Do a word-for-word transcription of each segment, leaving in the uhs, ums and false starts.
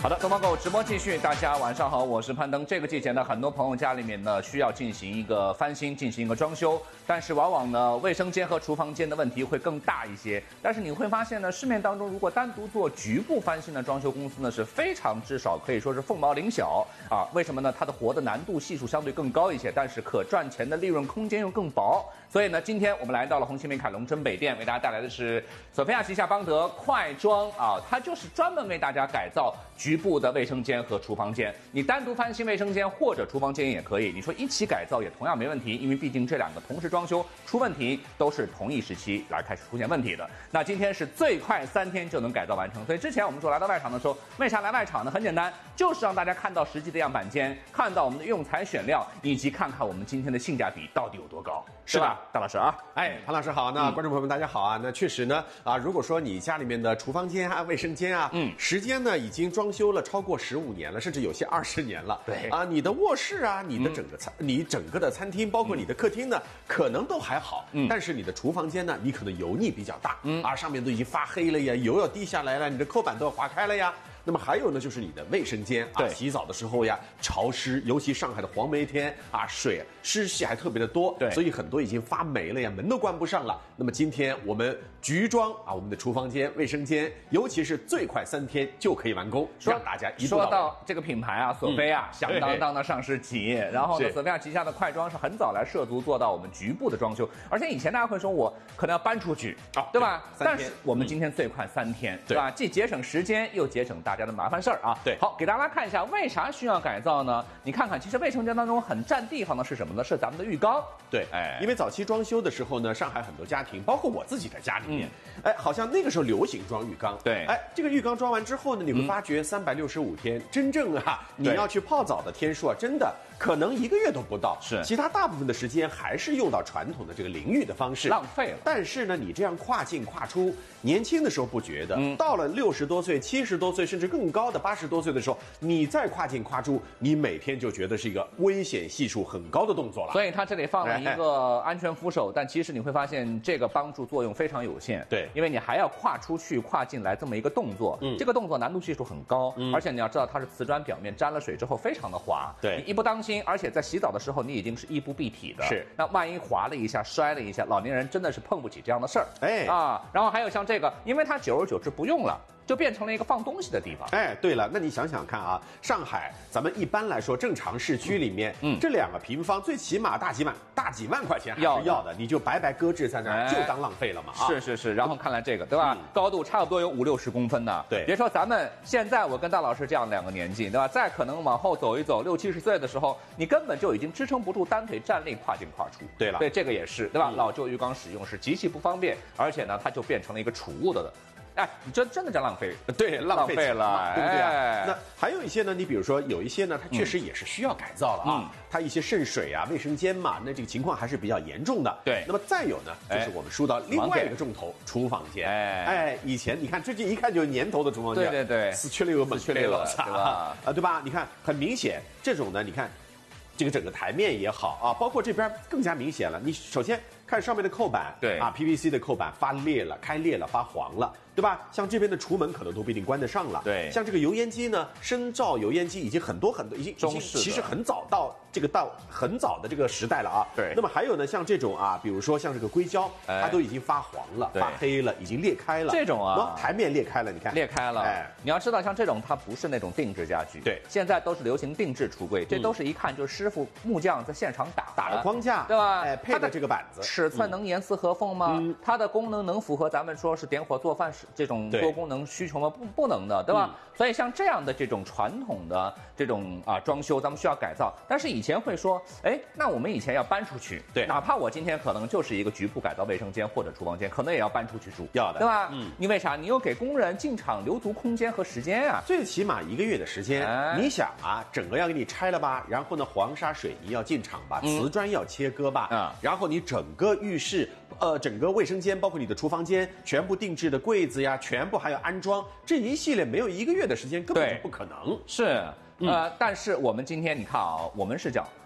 好的，东方购直播继续，大家晚上好，我是潘登。这个季节呢，很多朋友家里面呢需要进行一个翻新，进行一个装修，但是往往呢卫生间和厨房间的问题会更大一些。但是你会发现呢，市面当中如果单独做局部翻新的装修公司呢是非常之少，可以说是凤毛麟角啊。为什么呢？它的活的难度系数相对更高一些，但是可赚钱的利润空间又更薄。所以呢，今天我们来到了红星美凯龙真北店，为大家带来的是索菲亚旗下邦德快装啊，它就是专门为大家改造局部的卫生间和厨房间。你单独翻新卫生间或者厨房间也可以，你说一起改造也同样没问题，因为毕竟这两个同时装修出问题都是同一时期来开始出现问题的。那今天是最快三天就能改造完成，所以之前我们说来到外场的时候，为啥来外场呢？很简单，就是让大家看到实际的样板间，看到我们的用材选料，以及看看我们今天的性价比到底有多高，是吧？大老师啊， 哎，潘老师好，那、嗯、观众朋友们大家好啊。那确实呢，啊，如果说你家里面的厨房间啊、卫生间啊，嗯，时间呢已经装修了超过十五年了，甚至有些二十年了， 对啊，你的卧室啊，你的整个餐、嗯，你整个的餐厅，包括你的客厅呢，嗯、可能都还好，嗯，但是你的厨房间呢，你可能油腻比较大，嗯啊，上面都已经发黑了呀，油要滴下来了，你的扣板都要划开了呀。那么还有呢，就是你的卫生间啊，洗澡的时候呀，潮湿，尤其上海的黄梅天啊，水湿气还特别的多， 对， 所以很多已经发霉了呀，门都关不上了。那么今天我们局装啊，我们的厨房间、卫生间，尤其是最快三天就可以完工，让大家一步到位。 说到这个品牌啊，索菲亚、嗯、响当当的上市企业，然后呢，索菲亚旗下的快装是很早来涉足做到我们局部的装修，而且以前大家会说我可能要搬出去，啊、对吧？ 对但是我们今天最快三天，对吧？既节省时间，又节省大家的麻烦事儿啊。 对， 好，给大家看一下为啥需要改造呢？你看看，其实卫生间当中很占地方的是什么呢？是咱们的浴缸。 对，哎，因为早期装修的时候呢，上海很多家庭，包括我自己的家里面，嗯、哎，好像那个时候流行装浴缸。 对， 哎，这个浴缸装完之后呢，你会发觉三百六十五天，嗯、真正啊，你要去泡澡的天数啊，真的可能一个月都不到。 是， 其他大部分的时间还是用到传统的这个淋浴的方式， 浪费了。 但是呢，你这样跨进跨出，年轻的时候不觉得，嗯、到了六十多岁、七十多岁，甚至更高的八十多岁的时候，你再跨进跨出，你每天就觉得是一个危险系数很高的动作了。 所以它这里放了一个安全扶手，但其实你会发现这个帮助作用非常有限。 对， 因为你还要跨出去、跨进来这么一个动作，嗯，这个动作难度系数很高，嗯，而且你要知道它是瓷砖表面沾了水之后非常的滑， 对， 你一不当心，而且在洗澡的时候你已经是衣不蔽体的， 是， 那万一滑了一下、摔了一下，老年人真的是碰不起这样的事儿， 哎啊，然后还有像这个，因为它久而久之不用了。就变成了一个放东西的地方。 哎，对了，那你想想看啊，上海咱们一般来说正常市区里面，嗯，这两个平方最起码大几万、大几万块钱还是要的，要的你就白白搁置在那儿，哎、就当浪费了嘛。啊， 是是是。然后看来这个对吧，嗯、高度差不多有五六十公分呢。 对， 别说咱们现在我跟大老师这样两个年纪，对吧？再可能往后走一走，六七十岁的时候，你根本就已经支撑不住单腿站立跨进跨出。 对了， 对这个也是对吧？嗯、老旧浴缸使用是极其不方便，而且呢，它就变成了一个储物的。哎，你这真的叫浪费， 对，浪费了， 对不对啊？ 哎、 那还有一些呢，你比如说有一些呢，它确实也是需要改造了啊，嗯、它一些渗水啊、卫生间嘛，那这个情况还是比较严重的。 对， 那么再有呢，就是我们说到另外一个重头，厨房间。哎哎，以前你看，这一看就是年头的厨房间， 对对对， 死缺了有本缺了了，对吧？ 啊，对吧？你看，很明显，这种呢，你看。这个整个台面也好啊，包括这边更加明显了。你首先看上面的扣板， 对啊 ，P V C 的扣板发裂了、开裂了、发黄了，对吧？像这边的厨门可能都不一定关得上了。 对， 像这个油烟机呢，深灶油烟机已经很多很多，已经已经其实很早到这个到很早的这个时代了啊。 对。 那么还有呢，像这种啊，比如说像这个硅胶，它都已经发黄了、发黑了，已经裂开了。 这种啊， 台面裂开了，你看裂开了。哎，你要知道，像这种它不是那种定制家具， 对， 现在都是流行定制橱柜，这都是一看就是师傅木匠在现场打打了框架， 对吧？ 哎，配的这个板子， 尺寸能严丝合缝吗？嗯、它的功能能符合咱们说是点火做饭这种多功能需求吗？不，不能的，对吧？嗯、所以像这样的这种传统的这种啊装修，咱们需要改造。但是以前会说，哎，那我们以前要搬出去， 对， 哪怕我今天可能就是一个局部改造卫生间或者厨房间，可能也要搬出去住， 要的， 对吧？嗯，你为啥？你有给工人进厂留足空间和时间啊， 最起码一个月的时间。哎、你想啊，整个要给你拆了吧，然后呢，黄沙水泥要进厂吧，嗯、瓷砖要切割吧，啊、嗯，然后你整个浴室。呃，整个卫生间包括你的厨房间，全部定制的柜子呀，全部还要安装，这一系列没有一个月的时间根本就不可能。 是，呃，嗯、但是我们今天你看啊，我们是讲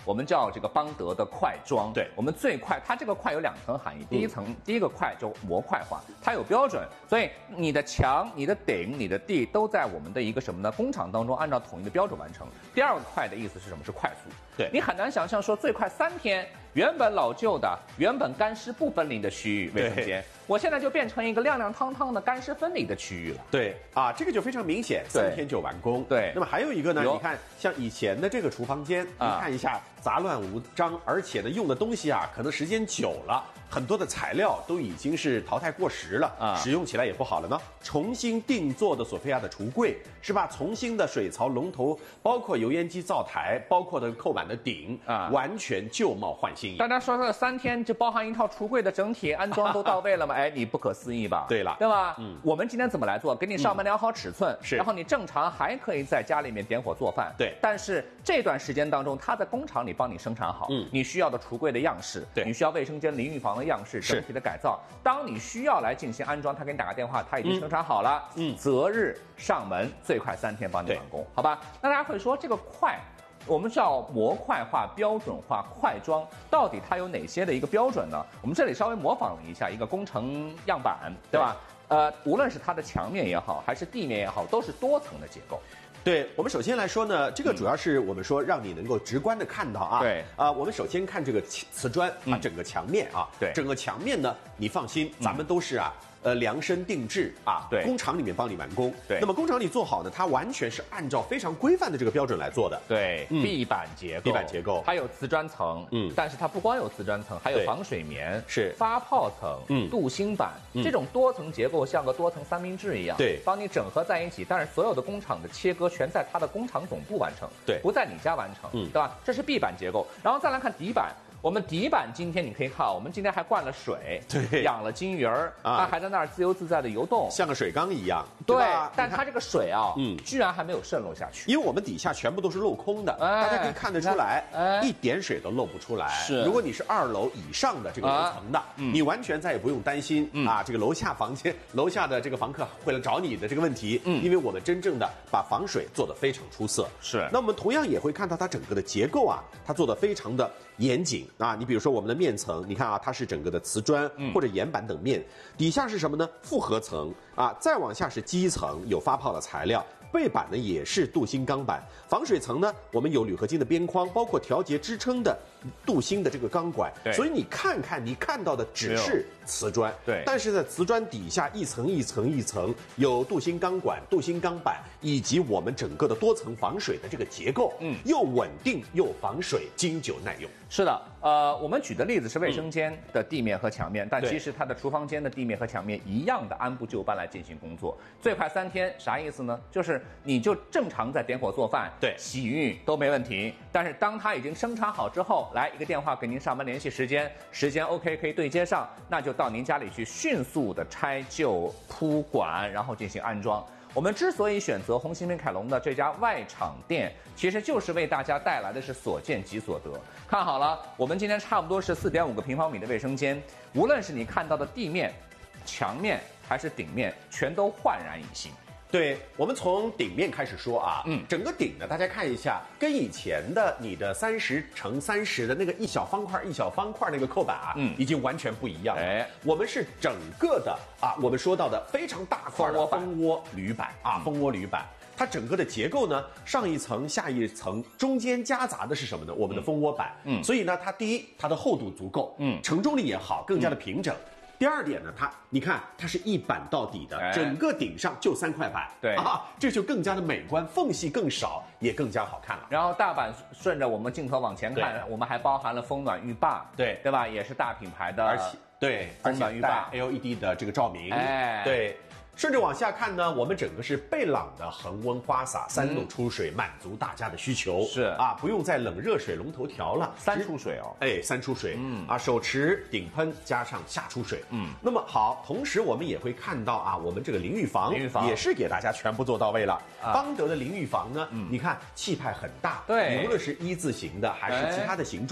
我们叫这个邦德的快装。 对， 我们最快，它这个快有两层含义。第一层，嗯、第一个快就模块化，它有标准，所以你的墙、你的顶、你的地都在我们的一个什么呢？工厂当中按照统一的标准完成。第二个快的意思是什么？是快速。 对， 你很难想象说最快三天。原本老旧的、原本干湿不分离的区域卫生间，我现在就变成一个亮亮堂堂的干湿分离的区域了。 对啊，这个就非常明显，三天就完工。 对， 那么还有一个呢，你看像以前的这个厨房间，你看一下杂乱无章，而且呢用的东西啊，可能时间久了，很多的材料都已经是淘汰过时了，啊，使用起来也不好了呢。重新定做的索菲亚的橱柜是吧？重新的水槽、龙头，包括油烟机灶台，包括的扣板的顶啊，完全旧貌换新。 大家说这三天就包含一套橱柜的整体安装都到位了吗？哎，你不可思议吧？ 对了， 对吧？嗯，我们今天怎么来做？给你上门量好尺寸， 是、嗯， 然后你正常还可以在家里面点火做饭。 对， 但是这段时间当中，他在工厂里帮你生产好，嗯，你需要的橱柜的样式， 对， 你需要卫生间、淋浴房的样式，整体的改造。当你需要来进行安装，他给你打个电话，他已经生产好了，嗯，择日上门，最快三天帮你完工，好吧？那大家会说这个快。我们叫模块化、标准化、快装，到底它有哪些的一个标准呢？我们这里稍微模仿了一下一个工程样板，对吧？呃，无论是它的墙面也好，还是地面也好，都是多层的结构。 对，我们首先来说呢，这个主要是我们说让你能够直观的看到啊。 对。 啊、呃，我们首先看这个瓷砖啊，整个墙面啊， 对， 整个墙面呢，你放心，咱们都是啊。呃，量身定制啊， 对， 工厂里面帮你完工。 对， 那么工厂里做好呢，它完全是按照非常规范的这个标准来做的。 对，嗯、壁板结构， 壁板结构， 它有瓷砖层，嗯，但是它不光有瓷砖层，还有防水棉， 是发泡层，嗯，镀锌板，嗯、这种多层结构像个多层三明治一样， 对， 帮你整合在一起。但是所有的工厂的切割全在它的工厂总部完成， 对， 不在你家完成，嗯，对吧？这是壁板结构，然后再来看底板。我们底板今天你可以看，我们今天还灌了水， 对， 养了金鱼儿，啊，它还在那儿自由自在的游动， 像个水缸一样。 对， 对但它这个水啊，嗯，居然还没有渗漏下去， 因为我们底下全部都是镂空的，哎、大家可以看得出来，哎，一点水都漏不出来。 是， 如果你是二楼以上的这个楼层的，啊嗯、你完全再也不用担心、嗯、啊，这个楼下房间、楼下的这个房客会来找你的这个问题，嗯，因为我们真正的把防水做得非常出色。 是， 那我们同样也会看到它整个的结构啊，它做得非常的严谨啊。你比如说我们的面层，你看啊，它是整个的瓷砖或者岩板等面，底下是什么呢？复合层啊，再往下是基层，有发泡的材料。背板呢也是镀锌钢板，防水层呢我们有铝合金的边框，包括调节支撑的镀锌的这个钢管。 对， 所以你看看，你看到的只是瓷砖， 对， 但是在瓷砖底下一层一层一层有镀锌钢管、镀锌钢板，以及我们整个的多层防水的这个结构，嗯，又稳定又防水，经久耐用。 是的，呃，我们举的例子是卫生间的地面和墙面，嗯、但其实它的厨房间的地面和墙面一样的按部就班来进行工作，最快三天，啥意思呢？就是你就正常在点火做饭， 对， 洗浴都没问题。但是当它已经生产好之后，来一个电话给您上门联系时间，时间 OK 可以对接上，那就到您家里去迅速的拆旧铺管，然后进行安装。我们之所以选择红星美凯龙的这家外厂店，其实就是为大家带来的是所见即所得。看好了，我们今天差不多是四点五个平方米的卫生间，无论是你看到的地面、墙面还是顶面，全都焕然一新。 对，我们从顶面开始说啊，嗯，整个顶呢，大家看一下，跟以前的你的三十乘三十的那个一小方块一小方块那个扣板啊，嗯，已经完全不一样了。哎，我们是整个的啊，我们说到的非常大块的蜂窝铝板啊，蜂窝铝板。它整个的结构呢，上一层、下一层，中间夹杂的是什么呢？我们的蜂窝板。嗯，所以呢，它第一，它的厚度足够，嗯，承重力也好，更加的平整。嗯，第二点呢，它你看它是一板到底的，哎、整个顶上就三块板， 对啊，这就更加的美观，缝隙更少，也更加好看了。 然后大板顺着我们镜头往前看，我们还包含了风暖浴霸， 对对吧？也是大品牌的， 而且对风暖浴霸 L E D 的这个照明， 哎， 对。顺着往下看呢，我们整个是贝朗的恒温花洒，三度出水，满足大家的需求。 是啊，不用再冷热水龙头调了， 三出水哦。 哎，三出水，嗯啊，手持顶喷加上下出水，嗯。那么好，同时我们也会看到啊，我们这个淋浴房， 淋浴房也是给大家全部做到位了。啊、邦德的淋浴房呢，嗯、你看气派很大， 对， 无论是一字形的还是其他的形状的，哎、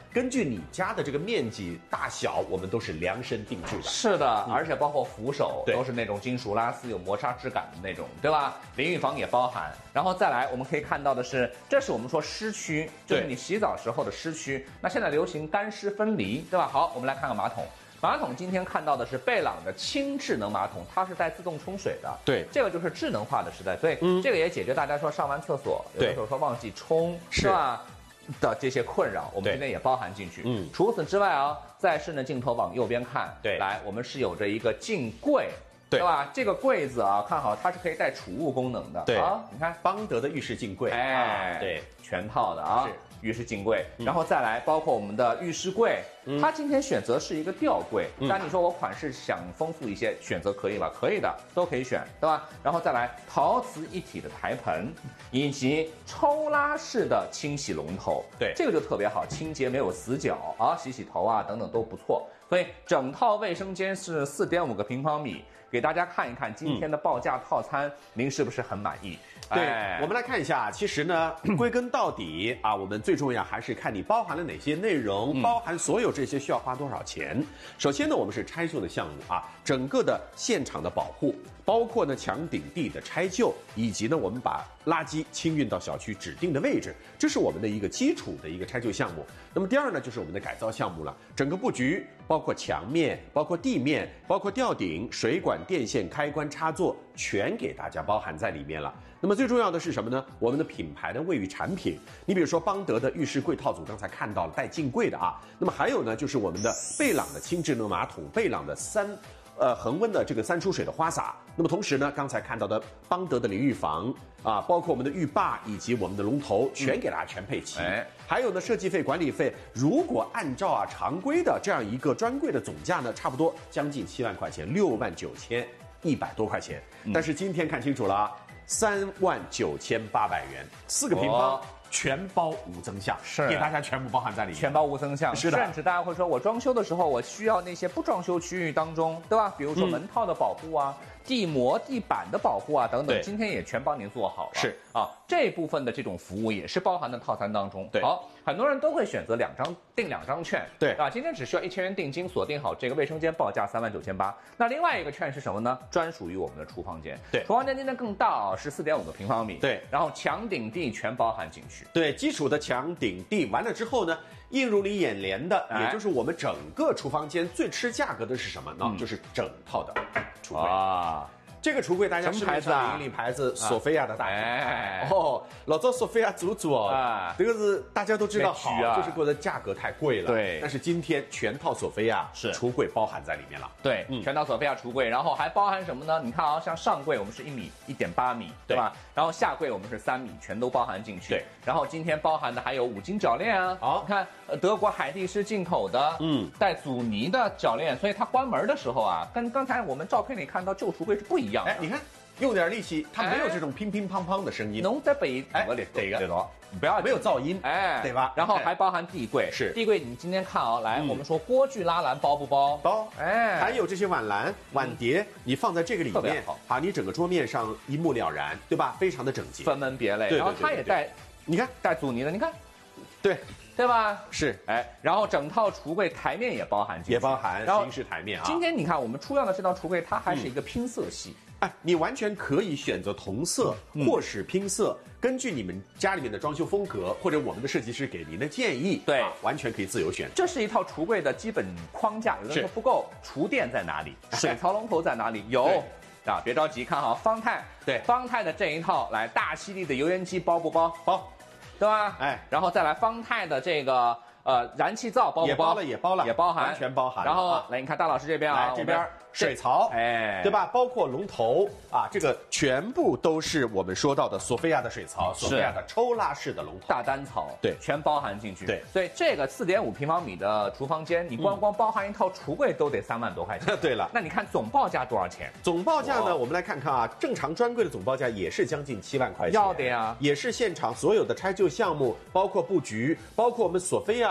根据你家的这个面积大小，我们都是量身定制的。 是的，嗯、而且包括扶手对都是那种金属拉丝，有摩擦质感的那种，对吧？淋浴房也包含。然后再来，我们可以看到的是，这是我们说湿区，就是你洗澡时候的湿区。那现在流行干湿分离，对吧？好，我们来看看马桶。马桶今天看到的是贝朗的轻智能马桶，它是带自动冲水的。 对， 这个就是智能化的时代，所以、嗯、这个也解决大家说上完厕所有的时候说忘记冲，是吧？的这些困扰，我们今天也包含进去。嗯，除此之外啊，再顺着镜头往右边看， 对， 来，我们是有着一个镜柜。对吧？这个柜子啊，看好它是可以带储物功能的。 对啊，你看邦德的浴室镜柜， 哎， 啊、对， 全套的啊， 是浴室镜柜，然后再来包括我们的浴室柜， 嗯、 它今天选择是一个吊柜。但、嗯、你说我款式想丰富一些，选择可以吧？可以的，都可以选，对吧？然后再来陶瓷一体的台盆，以及抽拉式的清洗龙头。 对， 这个就特别好，清洁没有死角啊，洗洗头啊等等都不错。所以整套卫生间是四点五个平方米。给大家看一看今天的报价套餐，嗯、您是不是很满意？ 对，哎、我们来看一下。其实呢，归根到底啊，我们最重要还是看你包含了哪些内容，嗯、包含所有这些需要花多少钱。首先呢，我们是拆旧的项目啊，整个的现场的保护，包括呢墙顶地的拆旧，以及呢我们把垃圾清运到小区指定的位置，这是我们的一个基础的一个拆旧项目。那么第二呢，就是我们的改造项目了，整个布局包括墙面、包括地面、包括吊顶、水管、电线、开关、插座，全给大家包含在里面了。那么最重要的是什么呢？我们的品牌的卫浴产品，你比如说邦德的浴室柜套组，刚才看到了带镜柜的啊。那么还有呢，就是我们的贝朗的轻智能马桶，贝朗的三。呃，恒温的这个三出水的花洒，那么同时呢，刚才看到的邦德的淋浴房啊，包括我们的浴霸以及我们的龙头，全给大家全配齐。哎、嗯，还有呢，设计费、管理费，如果按照啊常规的这样一个专柜的总价呢，差不多将近七万块钱，六万九千一百多块钱。嗯、但是今天看清楚了啊，三万九千八百元，四个平方。哦，全包无增项， 是给大家全部包含在里面， 全包无增项。 是的， 甚至大家会说，我装修的时候，我需要那些不装修区域当中，对吧？比如说门套的保护啊、嗯、地膜、地板的保护啊等等，今天也全帮您做好了。 是啊，这部分的这种服务也是包含在套餐当中。 对， 好，很多人都会选择两张订两张券。 对啊，今天只需要一千元定金，锁定好这个卫生间，报价三万九千八。那另外一个券是什么呢？专属于我们的厨房间。 对， 厨房间今天更大啊，是四点五个平方米。 对， 然后墙顶地全包含进去。 对，基础的墙顶地完了之后呢，映入你眼帘的， 哎、 也就是我们整个厨房间最吃价格的是什么呢？嗯、就是整套的橱柜啊。 这个橱柜大家什么牌子啊？ 引领牌子索菲亚的大牌。 哦，老早索菲亚祖祖哦，啊、这个是大家都知道好， 啊、 就是觉得价格太贵了。 对， 但是今天全套索菲亚是橱柜包含在里面了。 对，嗯、全套索菲亚橱柜，然后还包含什么呢？你看啊，像上柜我们是一米一点八米，对吧？然后下柜我们是三米，全都包含进去。 对， 然后今天包含的还有五金铰链啊，好，你看德国海力士进口的，嗯，带阻尼的铰链，所以它关门的时候啊，跟刚才我们照片里看到旧橱柜是不一样的。 哎，你看。用点力气，它没有这种乒乒乓乓的声音。 能在北哎，这个不要没有噪音， 哎， 对吧？ 然后还包含地柜， 是地柜。你今天看啊，来，我们说锅具拉篮包不包？ 包， 哎， 还有这些碗篮、碗碟，你放在这个里面，好，你整个桌面上一目了然，对吧？非常的整洁， 分门别类。然后它也带， 你看带阻尼的，你看， 对。 对吧？ 是， 哎，然后整套橱柜台面也包含进去， 也包含然后新式台面啊。 今天你看我们出样的这套橱柜，它还是一个拼色系， 哎，你完全可以选择同色或是拼色，根据你们家里面的装修风格或者我们的设计师给您的建议， 对， 完全可以自由选。 这是一套橱柜的基本框架，有的人说不够，厨垫在哪里？水槽龙头在哪里？有。啊，别着急，看好方太， 对， 方太的这一套来大吸力的油烟机包不包？ 包， 对吧？ 哎， 然后再来方太的这个。呃，燃气灶包不包？ 也包了，也包了， 也包含， 完全包含。 然后来，你看大老师这边啊， 这边水槽， 哎， 对吧？包括龙头啊，这个全部都是我们说到的索菲亚的水槽，索菲亚的抽拉式的龙头， 大单槽， 对， 全包含进去。 对， 所以这个四点五平方米的厨房间，你光光包含一套橱柜都得三万多块钱。 对了， 那你看总报价多少钱？ 总报价呢？我们来看看啊，正常专柜的总报价也是将近七万块钱。 要的呀， 也是现场所有的拆旧项目，包括布局，包括我们索菲亚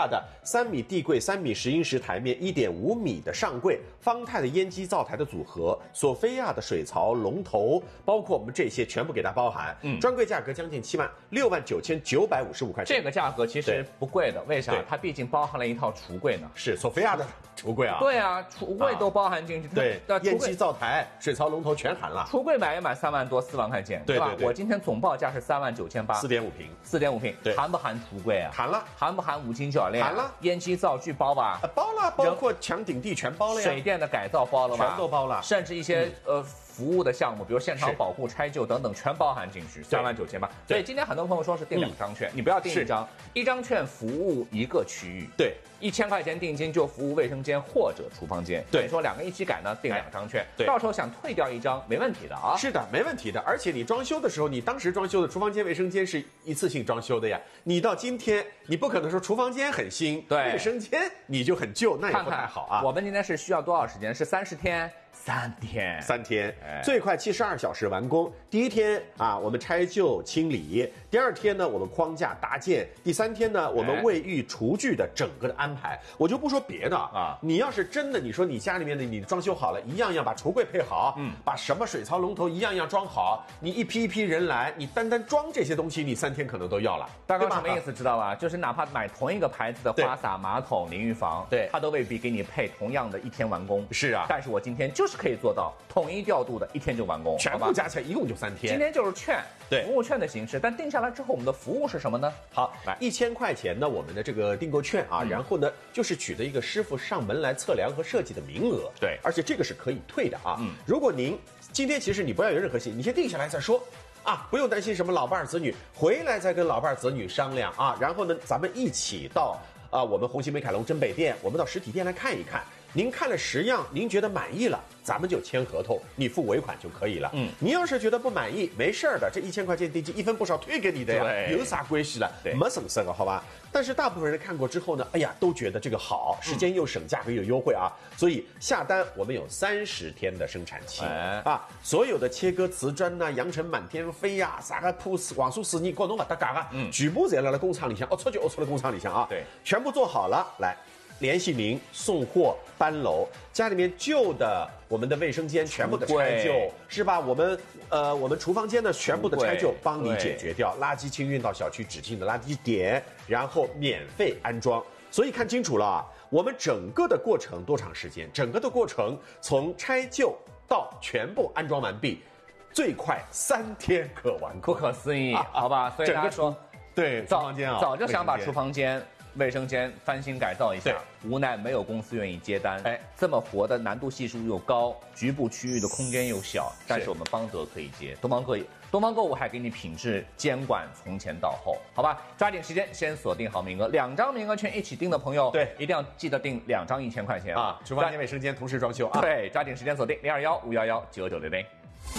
的三米地柜、三米石英石台面、一点五米的上柜、方太的烟机灶台的组合、索菲亚的水槽龙头，包括我们这些全部给它包含。嗯，专柜价格将近七万六万九千九百五十五块钱。 这个价格其实不贵的，为啥？它毕竟包含了一套橱柜呢。 是索菲亚的橱柜啊。 对啊，橱柜都包含进去。 对，烟机灶台、水槽龙头全含了。 橱柜买一买三万多，四万块钱， 对吧？ 我今天总报价是三万九千八， 四点五平， 四点五平，含不含橱柜啊？ 含了。 含不含五金铰链？ 含了。 烟机灶具包吧？ 包了，包括墙顶地全包了呀。 水电的改造包了吧？ 全都包了。 甚至一些呃服务的项目，比如现场保护、拆旧等等，全包含进去，三万九千八。所以今天很多朋友说是订两张券，你不要订一张，一张券服务一个区域。 对。 一千块钱定金就服务卫生间或者厨房间， 对， 你说两个一起改呢，订两张券， 对， 到时候想退掉一张没问题的啊。 是的，没问题的。而且你装修的时候，你当时装修的厨房间、卫生间是一次性装修的呀。你到今天，你不可能说厨房间很新， 对， 卫生间你就很旧，那也不太好啊。 我们今天是需要多少时间？是三十天。三天， 三天，哎、最快七十二小时完工。第一天啊，我们拆旧清理；第二天呢，我们框架搭建；第三天呢，我们卫浴厨具的整个的安排。我就不说别的啊，你要是真的，你说你家里面的你装修好了，一样样把橱柜配好，嗯，把什么水槽龙头一样样装好，你一批一批人来，你单单装这些东西，你三天可能都要了。 大哥什么意思知道吧？就是哪怕买同一个牌子的花洒、马桶、淋浴房， 对， 它都未必给你配同样的一天完工。 是啊， 但是我今天就是可以做到。统一调度的一天就完工， 全部加起来一共就三天。 今天就是券， 对， 服务券的形式。但定下来之后，我们的服务是什么呢？ 好，来一千块钱呢，我们的这个订购券啊，嗯、然后呢就是取得一个师傅上门来测量和设计的名额， 对， 而且这个是可以退的啊。嗯，如果您今天其实你不要有任何心，你先定下来再说。啊，不用担心什么老伴儿子女，回来再跟老伴儿子女商量啊。然后呢，咱们一起到啊我们红星美凯龙真北店，我们到实体店来看一看。您看了十样，您觉得满意了，咱们就签合同，你付尾款就可以了。嗯，您要是觉得不满意，没事儿的，这一千块钱定金一分不少退给你的呀，有啥关系了？没什么事的，好吧？但是大部分人看过之后呢，哎呀，都觉得这个好，时间又省，价格又优惠啊，所以下单我们有三十天的生产期、哎、啊，所有的切割瓷砖呐、啊、扬尘满天飞呀、啊，啥个铺网速丝，你各种不搭嘎啊，嗯，全部在了工厂里向，哦，错就哦错了工厂里向啊， 对， 全部做好了，来。联系您送货搬楼，家里面旧的我们的卫生间全部的拆旧是吧？我们呃我们厨房间的全部的拆旧帮你解决掉，垃圾清运到小区指定的垃圾点，然后免费安装。所以看清楚了啊，我们整个的过程多长时间？整个的过程从拆旧到全部安装完毕，最快三天可完工， 不可思议，啊、好吧？所以大家说， 对，厨房间啊， 早就想把厨房间。卫生间翻新改造一下，无奈没有公司愿意接单。哎，这么活的难度系数又高，局部区域的空间又小，但是我们邦德可以接，东方可以，东方购物还给你品质监管从前到后，好吧？抓紧时间先锁定好名额，两张名额券一起订的朋友， 对， 一定要记得订两张一千块钱啊！厨房间、卫生间同时装修啊！ 对，抓紧时间锁定零二幺五幺幺九九六零。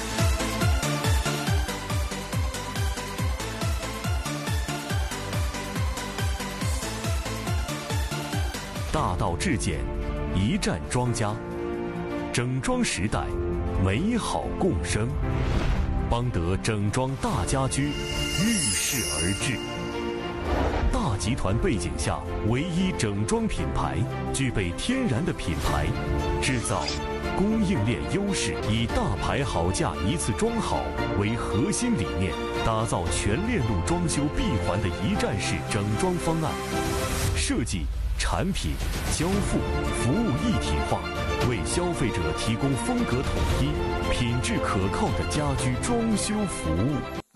大道至简，一站庄家，整装时代，美好共生。邦德整装大家居，遇事而至。大集团背景下，唯一整装品牌，具备天然的品牌制造、供应链优势，以大牌好价一次装好为核心理念，打造全链路装修闭环的一站式整装方案，设计。产品、交付、服务一体化，为消费者提供风格统一、品质可靠的家居装修服务。